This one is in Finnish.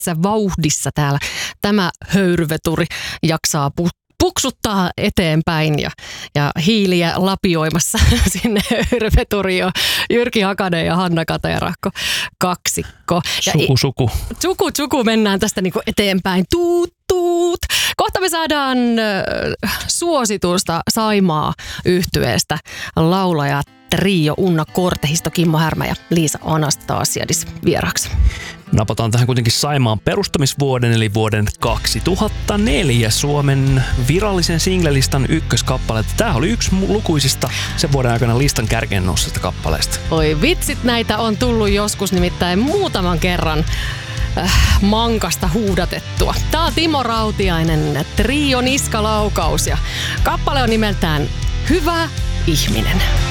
metsävauhdissa täällä tämä höyryveturi jaksaa puksuttaa eteenpäin ja hiiliä lapioimassa sinne höyryveturiin on Jyrki Hakanen ja Hanna Katajärahko kaksikko. Suku mennään tästä niinku eteenpäin. Tuut. Kohta me saadaan suositusta Saimaa-yhtyeestä laulaja trio Unna Kortehisto, Kimmo Härmä ja Liisa Anastasiadis vieraaksi. Napataan tähän kuitenkin Saimaan perustamisvuoden eli vuoden 2004 Suomen virallisen singlelistan ykköskappale. Tämä oli yksi lukuisista sen vuoden aikana listan kärkeen nousseista kappaleista. Oi vitsit, näitä on tullut joskus nimittäin muutaman kerran mankasta huudatettua. Tää on Timo Rautiainen, trio niskalaukaus ja kappale on nimeltään Hyvä ihminen.